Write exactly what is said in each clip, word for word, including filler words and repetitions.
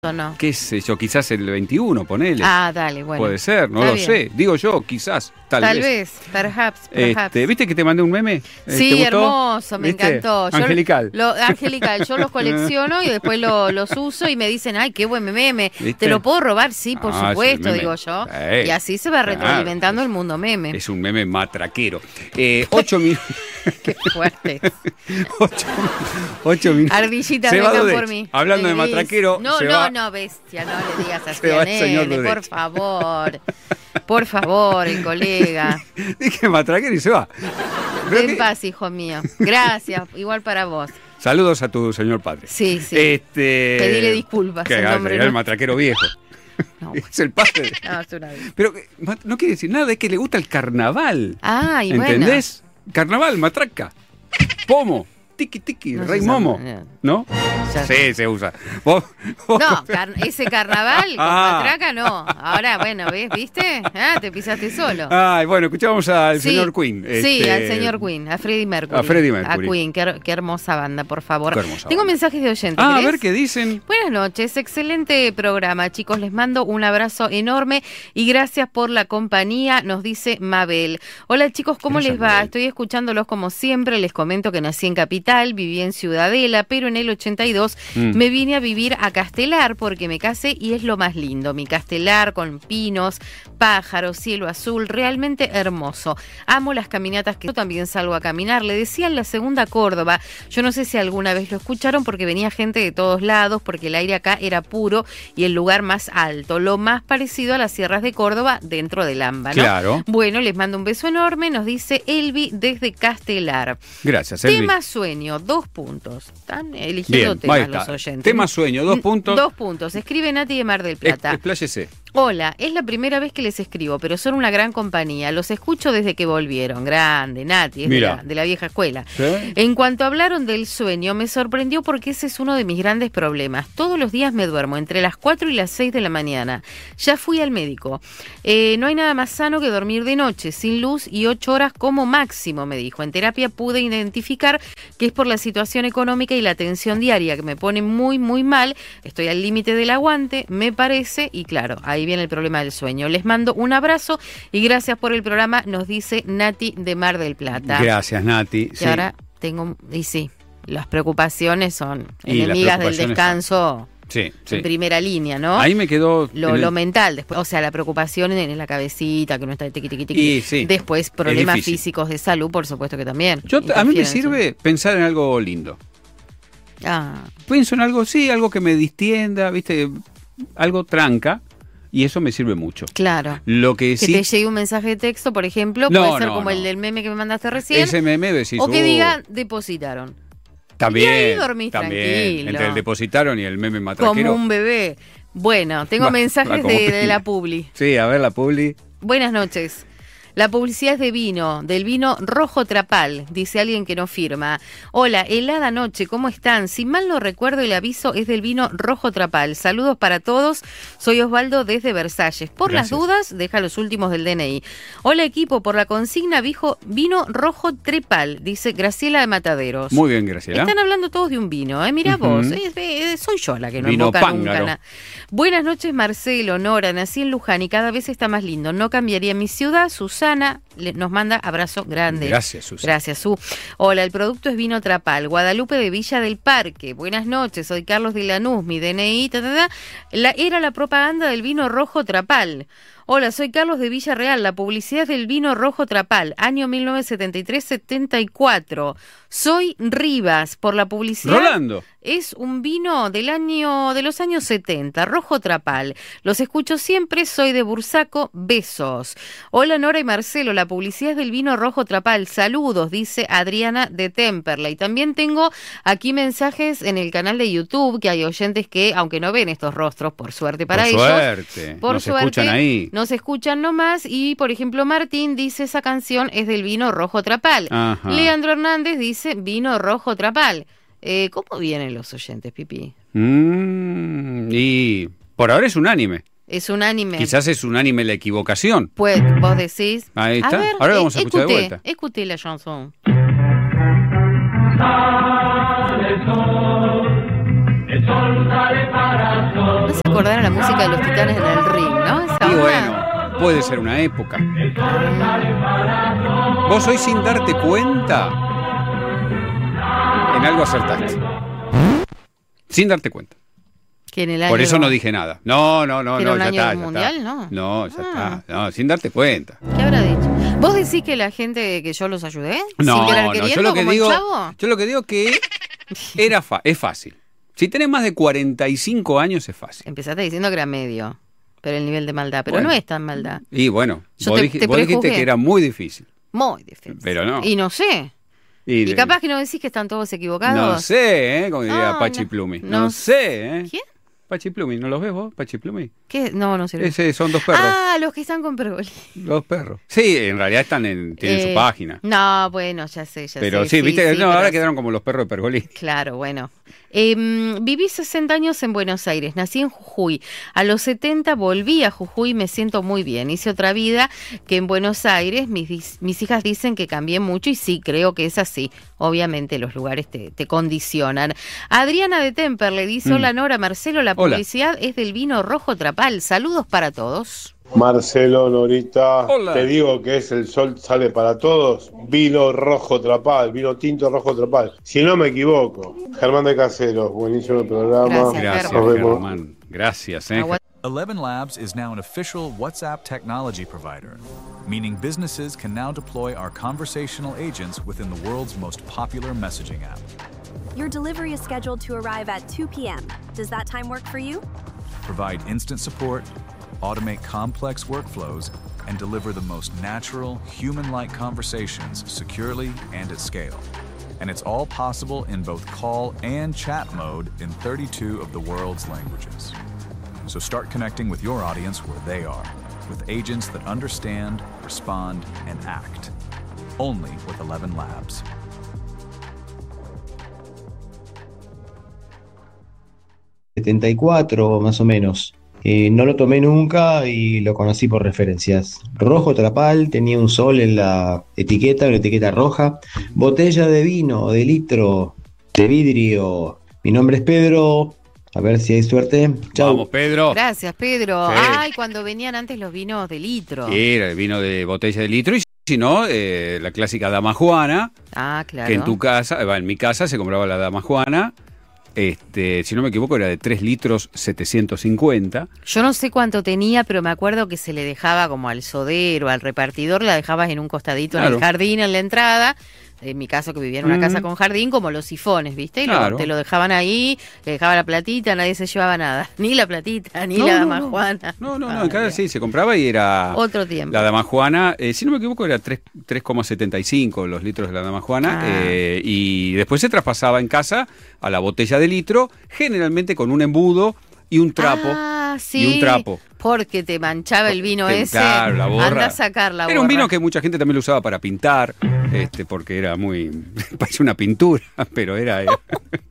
¿O no? Qué sé yo, quizás el veintiuno, ponele. Ah, dale, bueno. Puede ser, no Está lo bien. sé. Digo yo, quizás, tal, Tal vez. vez, perhaps, perhaps. Este, ¿Viste que te mandé un meme? Sí, ¿Te gustó? hermoso, me ¿Viste? encantó. Yo Angelical. Lo, angelical, yo los colecciono y después lo, los uso y me dicen, ay, qué buen meme. ¿Viste? ¿Te lo puedo robar? Sí, por Ah, es el supuesto, meme. digo yo. Sí, Y así se va claro. retroalimentando el mundo meme. Es un meme matraquero. Eh, ocho minutos. Qué fuerte. ocho, ocho minutos. Ardillitas, Se va vengan Dudech. por mí. Hablando de Feliz. matraquero. No, se no, va... no, bestia, no le digas así Se va a el señor nene, Dudech. por favor. Por favor, el colega. Dije matraquero y se va. Pero En que- paz, hijo mío. Gracias, igual para vos. Saludos a tu señor padre. Sí, sí. Este... Pedile disculpas, Que el haga- nombre era el no. matraquero viejo. No, Es el padre. no, es una vez. Pero eh, ma- no quiere decir nada, es que le gusta el carnaval. Ah, y bueno. ¿Entendés? Carnaval, matraca, pomo, tiki tiki, No se rey usa, momo. no. ¿No? Ya Sí, sé. se usa. Vos- vos- No, car- ese carnaval con Ah. matraca no. Ahora, bueno, ¿ves? ¿Viste? Ah, te pisaste solo. Ay, bueno, escuchamos al Sí, señor Queen. Sí, este, al señor Queen, a Freddie Mercury. A Freddie Mercury. A Queen, qué, her- qué hermosa banda, por favor. Qué hermosa Tengo banda. mensajes de oyentes. Ah, a ¿querés? ver qué dicen. Buenas noches, excelente programa, chicos. Les mando un abrazo enorme y gracias por la compañía, nos dice Mabel. Hola chicos, ¿cómo Gracias, les va? Mabel. Estoy escuchándolos como siempre. Les comento que nací en Capital, viví en Ciudadela, pero en el ochenta y dos Mm. me vine a vivir a Castelar porque me casé y es lo más lindo. Mi Castelar con pinos, pájaros, cielo azul, realmente hermoso. Amo las caminatas, que yo también salgo a caminar. Le decía en la segunda Córdoba, yo no sé si alguna vez lo escucharon porque venía gente de todos lados, porque el aire acá era puro y el lugar más alto, lo más parecido a las sierras de Córdoba dentro del AMBA, ¿no? Claro. Bueno, les mando un beso enorme, nos dice Elvi desde Castelar. Gracias, Elvi. Tema sueño, dos puntos. Están eligiendo Bien, ahí temas los está. oyentes. Tema sueño, dos puntos. Dos puntos. Escribe Nati de Mar del Plata. Es- Expláyese. Hola, es la primera vez que les escribo, pero son una gran compañía. Los escucho desde que volvieron. Grande, Nati, es de Mira. la, de la vieja escuela. ¿Sí? En cuanto hablaron del sueño, me sorprendió porque ese es uno de mis grandes problemas. Todos los días me duermo entre las cuatro y las seis de la mañana. Ya fui al médico. Eh, no hay nada más sano que dormir de noche, sin luz y ocho horas como máximo, me dijo. En terapia pude identificar que es por la situación económica y la tensión diaria, que me pone muy, muy mal. Estoy al límite del aguante, me parece, y claro, ahí viene el problema del sueño. Les mando un abrazo y gracias por el programa, nos dice Nati de Mar del Plata. Gracias, Nati. Y Sí. ahora tengo, y sí, las preocupaciones son Y las enemigas del preocupaciones descanso Sí, sí. en primera línea, ¿no? Ahí me quedó. Lo, en el- lo mental, después, o sea, la preocupación en, en la cabecita, que no está tiqui, tiqui, tiqui. Y sí, Después, problemas difícil. físicos de salud, por supuesto que también. Yo, a mí me interfieren en sirve pensar en algo lindo. eso. Ah, Pienso en algo, sí, algo que me distienda, ¿viste? Algo tranca, y eso me sirve mucho. claro. Lo que Que sí. te llegue un mensaje de texto, por ejemplo, No, puede ser no, como no. el del meme que me mandaste recién, Ese meme decís, o que uh, diga, depositaron. También. y ahí dormís también. tranquilo. Entre el depositaron y el meme matraquero. Como un bebé. Bueno, tengo Va, va mensajes como de, de piña. la Publi. Sí, a ver la publi. Buenas noches. La publicidad es de vino, del vino Rojo Trapal, dice alguien que no firma. Hola, helada noche, ¿cómo están? Si mal no recuerdo, el aviso es del vino Rojo Trapal. Saludos para todos, soy Osvaldo desde Versalles. Por Gracias. las dudas, deja los últimos del D N I. Hola equipo, por la consigna vijo, vino Rojo Trepal, dice Graciela de Mataderos. Muy bien, Graciela. Están hablando todos de un vino, ¿eh? Mirá Ujú. vos, eh, eh, soy yo la que no Vino invoca nunca pángaro. nada. Buenas noches, Marcelo, Nora, nací en Luján y cada vez está más lindo. No cambiaría mi ciudad. Susana le- nos manda abrazo grande. Gracias, Susi. Gracias, Su. Hola, el producto es vino Trapal. Guadalupe de Villa del Parque. Buenas noches, soy Carlos de Lanús, mi D N I, ta, ta, ta. La, era la propaganda del vino Rojo Trapal. Hola, soy Carlos de Villarreal. La publicidad es del vino Rojo Trapal, año mil novecientos setenta y tres setenta y cuatro. Soy Rivas, por la publicidad. Rolando. Es un vino del año de los años setenta, Rojo Trapal. Los escucho siempre, soy de Bursaco, besos. Hola Nora y Marcelo, la publicidad es del vino Rojo Trapal. Saludos, dice Adriana de Temperley. También tengo aquí mensajes en el canal de YouTube, que hay oyentes que, aunque no ven estos rostros, por suerte para por ellos. suerte. Por Nos suerte, escuchan ahí. nos escuchan nomás y, por ejemplo, Martín dice esa canción es del vino Rojo Trapal. Ajá. Leandro Hernández dice vino Rojo Trapal. Eh, ¿Cómo vienen los oyentes, Pipi? Mm, y por ahora es unánime. Es unánime. Quizás es unánime la equivocación. Pues vos decís. Ahí está. A ver, Ahora lo vamos a eh, escuchar de escuté, vuelta. Escuté la chanson. Sale el sol, el No se acordaron la música de los Titanes en el ring, ¿no? Esa Y onda. bueno, puede ser una época. Vos hoy sin darte cuenta, en algo acertaste. Sin darte cuenta. Que en el año Por eso no dije nada. No, no, no, ¿Que no, era un ya año está, del ya mundial? está. No. No, ya Ah. está. No, sin darte cuenta. ¿Qué habrá dicho? ¿Vos decís que la gente que yo los ayudé? No, sin querer no, queriendo, yo lo que como el digo, Chavo? yo lo que digo que era fa- es fácil. Si tenés más de cuarenta y cinco años es fácil. Empezaste diciendo que era medio, pero el nivel de maldad. Pero Bueno. no es tan maldad. Y bueno, Yo vos, te- dij- te vos dijiste prejuzgué. que era muy difícil. Muy difícil. Pero no. Y no sé. Y, Y capaz que no decís que están todos equivocados. No sé, ¿eh? Como diría Ah, Pachi no. Plumi. No No, sé, ¿eh? ¿Quién? Pachi Plumi, ¿no los ves vos? Pachi Plumi. ¿Qué? No, no sé. Ese son dos perros. Ah, los que están con pergolini. Dos perros. Sí, en realidad están en, tienen Eh, su página. No, bueno, ya sé, ya Pero sé. sí, viste, no, pero ahora sí. quedaron como los perros de Pergolini. Claro, bueno. Eh, viví sesenta años en Buenos Aires, nací en Jujuy. A los setenta volví a Jujuy y me siento muy bien. Hice otra vida que en Buenos Aires. Mis, dis- mis hijas dicen que cambié mucho y sí, creo que es así. Obviamente los lugares te, te condicionan. Adriana de Temper le dice, Mm. hola Nora, Marcelo, la Hola. publicidad es del vino rojo Trapal. Saludos para todos. Marcelo, Norita, Hola. te digo que es el sol sale para todos, vino rojo Trapal, vino tinto rojo Trapal, si no me equivoco. Germán de Caseros, buenísimo el programa. Gracias, Gracias, Germán. Nos vemos. Germán. Gracias, ¿eh? Agua- Eleven Labs is now an official WhatsApp technology provider, meaning businesses can now deploy our conversational agents within the world's most popular messaging app. Your delivery is scheduled to arrive at two p.m. Does that time work for you? Provide instant support, automate complex workflows, and deliver the most natural, human-like conversations securely and at scale. And it's all possible in both call and chat mode in thirty-two of the world's languages. So start connecting with your audience where they are, with agents that understand, respond, and act. Only with Eleven Labs. setenta y cuatro más o menos. Eh, no lo tomé nunca y lo conocí por referencias. Rojo Trapal, tenía un sol en la etiqueta, una etiqueta roja. Botella de vino, de litro, de vidrio. Mi nombre es Pedro. A ver si hay suerte. Chau. Vamos, Pedro. Gracias, Pedro. Sí. Ay, cuando venían antes los vinos de litro. Era el vino de botella de litro y si no, eh, la clásica Dama Juana, Ah, claro. que en tu casa, eh, va, en mi casa se compraba la Dama Juana. Este, si no me equivoco, era de tres litros setecientos cincuenta. Yo no sé cuánto tenía, pero me acuerdo que se le dejaba como al sodero, al repartidor, la dejabas en un costadito en Claro. el jardín, en la entrada. En mi caso, que vivía en una Mm. casa con jardín, como los sifones, ¿viste? Y lo- Claro. te lo dejaban ahí, le dejaba la platita, nadie se llevaba nada. Ni la platita, ni No, la no, dama no. Juana. No, no, no, Ay, en casa Dios. sí se compraba y era Otro tiempo. la Dama Juana, eh, si no me equivoco, era tres coma setenta y cinco los litros de la Dama Juana. Ah. eh, y después se traspasaba en casa a la botella de litro, generalmente con un embudo y un trapo. Ah, sí. Y un trapo. Porque te manchaba el vino Te- ese. Claro, la borra. Anda a sacar la Era un borra. vino que mucha gente también lo usaba para pintar, este, porque era muy, parecía una pintura, pero era, era,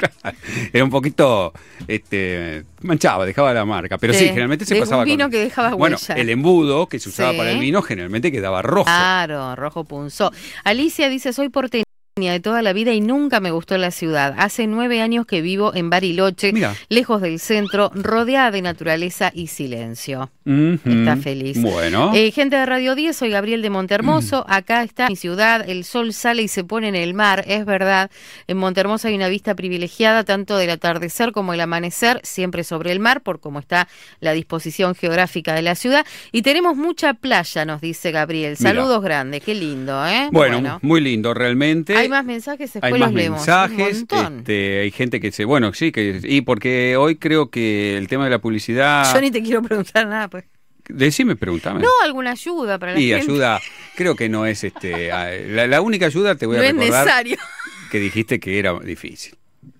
era un poquito, este, manchaba, dejaba la marca. Pero sí, De- generalmente se de pasaba un vino con- que dejaba Bueno, huella. el embudo que se usaba Sí. para el vino generalmente quedaba rojo. Claro, rojo punzó. Alicia dice, soy porteña de toda la vida y nunca me gustó la ciudad. Hace nueve años que vivo en Bariloche, Mira. lejos del centro, rodeada de naturaleza y silencio. Ujú. Está feliz. Bueno. Eh, gente de Radio diez, soy Gabriel de Montehermoso. Acá está mi ciudad, el sol sale y se pone en el mar, es verdad. En Montehermoso hay una vista privilegiada tanto del atardecer como el amanecer, siempre sobre el mar, por cómo está la disposición geográfica de la ciudad. Y tenemos mucha playa, nos dice Gabriel. Mira. Saludos grandes, qué lindo, ¿eh? Bueno, muy lindo realmente. Hay más mensajes, después Hay los más leemos. mensajes, Un montón. este, hay gente que se, bueno, sí, que y porque hoy creo que el tema de la publicidad, Yo ni te quiero preguntar nada, pues. decime, pregúntame. No, alguna ayuda para la y gente. ayuda, creo que no es este, a- la, la única ayuda te voy No a es recordar necesario. que dijiste que era difícil.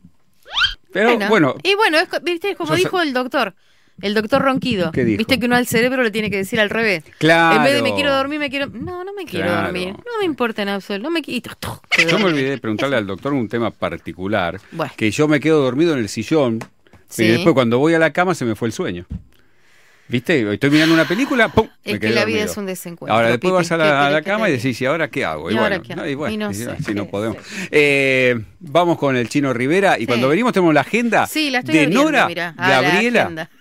Pero bueno, Y bueno, es, co- viste, como Yo sé- dijo el doctor, el doctor Ronquido. ¿Qué dijo? Viste que uno al cerebro le tiene que decir al revés. claro. En vez de me quiero dormir, me quiero... No, no me quiero Claro. dormir. No me importa en absoluto. No me quiero... Yo me olvidé de preguntarle al doctor un tema particular, Bueno. que yo me quedo dormido en el sillón, Sí. y después cuando voy a la cama se me fue el sueño. ¿Viste? Estoy mirando una película, ¡pum! Es me que quedé la vida dormido. es un desencuentro. Ahora después Pipi, vas a ¿qué la, a la querés que cama te y diga? decís, ¿y ahora qué hago? Y, ¿Y bueno, ahora qué hago? no, y bueno, Y no y sé, si no sí, podemos. sí. Eh, vamos con el Chino Rivera y Sí. cuando venimos tenemos la agenda Sí, la estoy de abriendo, Nora mirá. Ah, la Gabriela. agenda.